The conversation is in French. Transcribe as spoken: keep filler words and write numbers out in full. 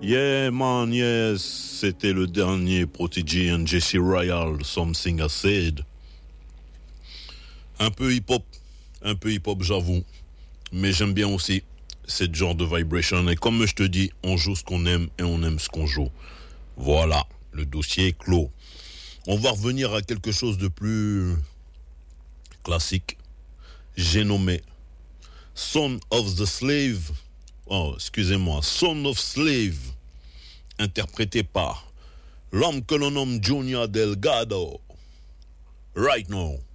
Yeah, man, yes. C'était le dernier Prodigy and Jesse Royal, Something I Said. Un peu hip-hop, un peu hip-hop, j'avoue. Mais j'aime bien aussi ce genre de vibration. Et comme je te dis, on joue ce qu'on aime et on aime ce qu'on joue. Voilà, le dossier est clos. On va revenir à quelque chose de plus classique. J'ai nommé Son of the Slave. Oh, excusez-moi, Son of Slave, interprété par l'homme que l'on nomme Junior Delgado. Right now.